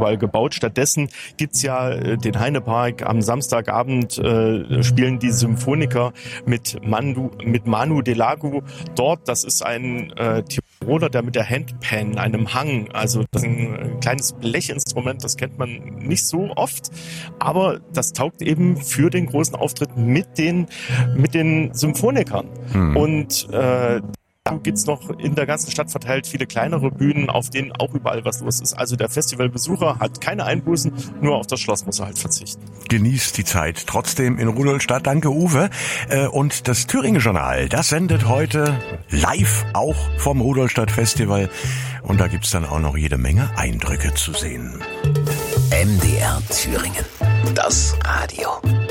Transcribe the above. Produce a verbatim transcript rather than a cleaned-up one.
überall gebaut. Stattdessen gibt's ja äh, den Heinepark. Am Samstagabend äh, spielen die Symphoniker mit Manu, mit Manu Delago dort. Das ist ein äh, Tiroler, der mit der Handpan, einem Hang, also das ist ein kleines Blechinstrument, das kennt man nicht so oft, aber das taugt eben für den großen Auftritt mit den mit den Symphonikern. Hm. Und äh, dann gibt's noch in der ganzen Stadt verteilt viele kleinere Bühnen, auf denen auch überall was los ist. Also der Festivalbesucher hat keine Einbußen, nur auf das Schloss muss er halt verzichten. Genießt die Zeit trotzdem in Rudolstadt. Danke, Uwe. Und das Thüringen-Journal, das sendet heute live auch vom Rudolstadt-Festival. Und da gibt's dann auch noch jede Menge Eindrücke zu sehen. M D R Thüringen. Das Radio.